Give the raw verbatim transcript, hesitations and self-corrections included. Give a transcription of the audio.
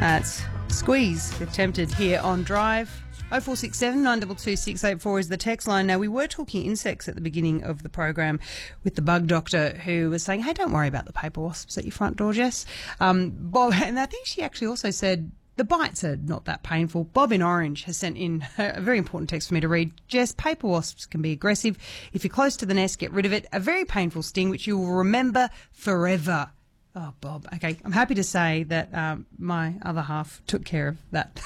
That's Squeeze. They've tempted here on Drive. oh four six seven, nine two two, six eight four is the text line. Now, we were talking insects at the beginning of the program with the bug doctor who was saying, hey, don't worry about the paper wasps at your front door, Jess. Um, Bob, and I think she actually also said the bites are not that painful. Bob in Orange has sent in a very important text for me to read. Jess, paper wasps can be aggressive. If you're close to the nest, get rid of it. A very painful sting, which you will remember forever. Oh, Bob. Okay, I'm happy to say that um, my other half took care of that